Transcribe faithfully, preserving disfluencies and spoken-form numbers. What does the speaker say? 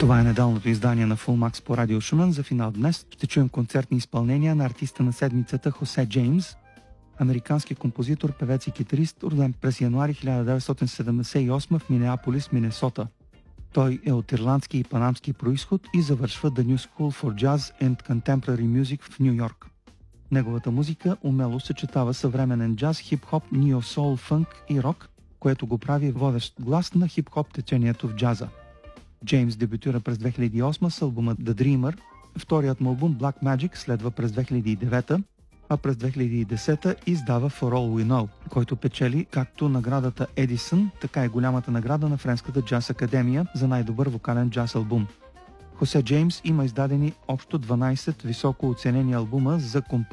Това е неделното издание на Full Max по Радио Шумен. За финал днес ще чуем концертни изпълнения на артиста на седмицата Хосе Джеймс, американски композитор, певец и китарист, роден през януари хиляда деветстотин седемдесет и осма в Минеаполис, Минесота. Той е от ирландски и панамски происход и завършва The New School for Jazz and Contemporary Music в Ню Йорк. Неговата музика умело съчетава съвременен джаз, хип-хоп, нио-соул, фънк и рок, което го прави водещ глас на хип-хоп течението в джаза. Джеймс дебютира през две хиляди и осма с албума The Dreamer, вторият му албум Black Magic следва през две хиляди и девета, а през две хиляди и десета издава For All We Know, който печели както наградата Едисън, така и голямата награда на Френската джаз академия за най-добър вокален джаз албум. Хосе Джеймс има издадени общо дванайсет високо оценени албума за компания